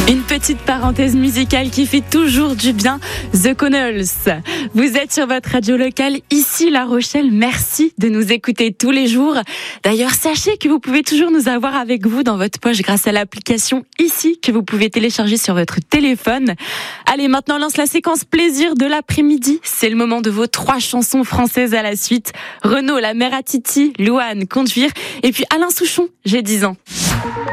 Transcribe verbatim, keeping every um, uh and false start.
Une petite parenthèse musicale qui fait toujours du bien, The Connells. Vous êtes sur votre radio locale, ici La Rochelle. Merci de nous écouter tous les jours. D'ailleurs, sachez que vous pouvez toujours nous avoir avec vous dans votre poche grâce à l'application ici que vous pouvez télécharger sur votre téléphone. Allez, maintenant, lance la séquence plaisir de l'après-midi. C'est le moment de vos trois chansons françaises à la suite. Renaud, La Mère à Titi, Louane, Conduire. Et puis Alain Souchon, J'ai dix ans.